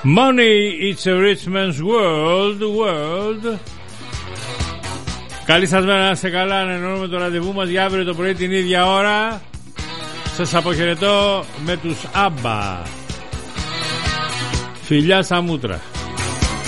Money, it's a rich man's world. Καλή σας μέρα, να είστε καλά. Ανανεώνουμε το ραντεβού μας για αύριο το πρωί την ίδια ώρα. Σας αποχαιρετώ με τους Άμπα. Φιλιά στα μούτρα.